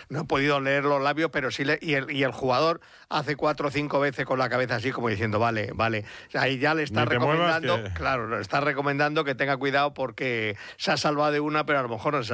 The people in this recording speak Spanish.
no he podido leer los labios, pero sí, y el jugador hace 4 o 5 veces con la cabeza así como diciendo, vale, ahí ya le está recomendando, claro, le está recomendando que tenga cuidado porque se ha salvado de una, pero a lo mejor no se